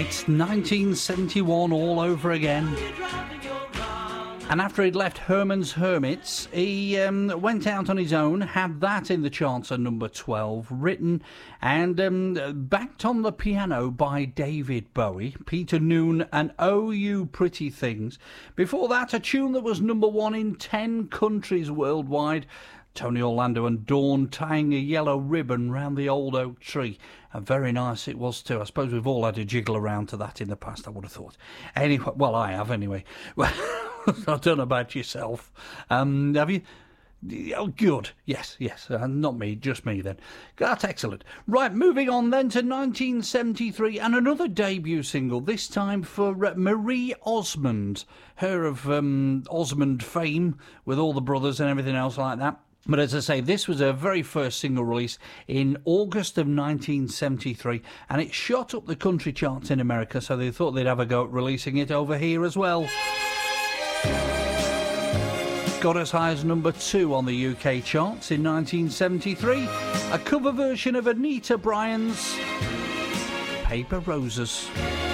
It's 1971 all over again. And after he'd left Herman's Hermits, he went out on his own, had that in the charts at number 12, written and backed on the piano by David Bowie, Peter Noone and Oh You Pretty Things. Before that, a tune that was number 1 in 10 countries worldwide, Tony Orlando and Dawn tying a yellow ribbon round the old oak tree. And very nice it was too. I suppose we've all had a jiggle around to that in the past, I would have thought. Anyway, well, I have anyway. Well, I don't know about yourself. Have you? Oh, good. Yes. Not me, just me then. That's excellent. Right, moving on then to 1973 and another debut single, this time for Marie Osmond. Her of Osmond fame with all the brothers and everything else like that. But as I say, this was her very first single release in August of 1973, and it shot up the country charts in America, so they thought they'd have a go at releasing it over here as well. Got as high as number 2 on the UK charts in 1973, a cover version of Anita Bryant's Paper Roses.